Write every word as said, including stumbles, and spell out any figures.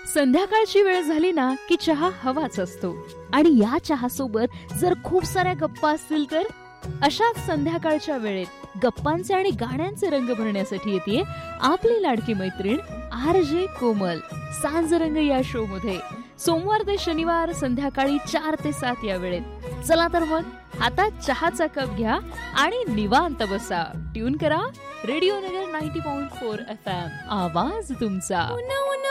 संध्याकाळची वेळ झाली ना की चहा हवाच असतो आणि या चहा सोबत जर खूप साऱ्या गप्पा असतील तर अशाच संध्याकाळच्या वेळेत गप्पांचे आणि गाण्यांचे रंग भरण्यासाठी येते आपली लाडकी मैत्रीण आर जे कोमल सांजरंग या शो मध्ये सोमवार ते शनिवार संध्याकाळी चार ते सात या वेळेत. चला तर मग हातात चहाचा कप घ्या आणि निवांत बसा. ट्यून करा रेडिओ नगर नव्वद पॉइंट चार एफ एम. आवाज तुमचा.